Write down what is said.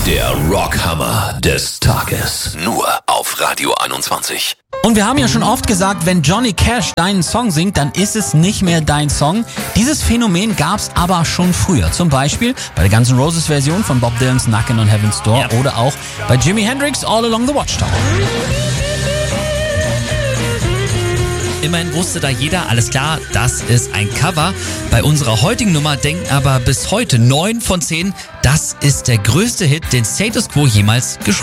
Der Rockhammer des Tages. Nur auf Radio 21. Und wir haben ja schon oft gesagt, wenn Johnny Cash deinen Song singt, dann ist es nicht mehr dein Song. Dieses Phänomen gab's aber schon früher. Zum Beispiel bei der Guns N' Roses Version von Bob Dylans Knockin' on Heaven's Door oder auch bei Jimi Hendrix All Along the Watchtower. Immerhin wusste da jeder, alles klar, das ist ein Cover. Bei unserer heutigen Nummer denken aber bis heute 9 von 10, das ist der größte Hit, den Status Quo jemals geschrieben hat.